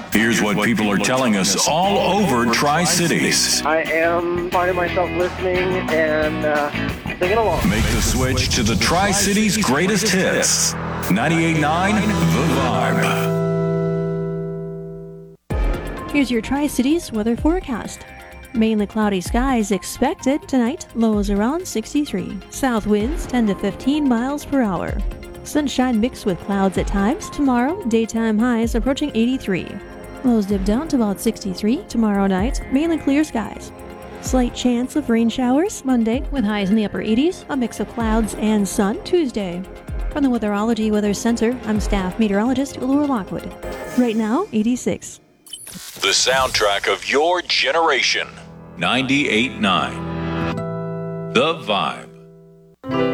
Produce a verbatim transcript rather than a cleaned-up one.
Here's what people are telling us all over Tri-Cities. I am finding myself listening and uh, singing along. Make the switch to the Tri-Cities greatest hits. ninety-eight point nine The Vibe. Here's your Tri-Cities weather forecast. Mainly cloudy skies expected tonight, lows around sixty-three. South winds ten to fifteen miles per hour. Sunshine mixed with clouds at times. Tomorrow, daytime highs approaching eighty-three. Lows dip down to about sixty-three. Tomorrow night, mainly clear skies. Slight chance of rain showers Monday with highs in the upper eighties, a mix of clouds and sun Tuesday. From the Weatherology Weather Center, I'm staff meteorologist Laura Lockwood. Right now, eighty-six. The soundtrack of your generation. ninety-eight point nine The Vibe.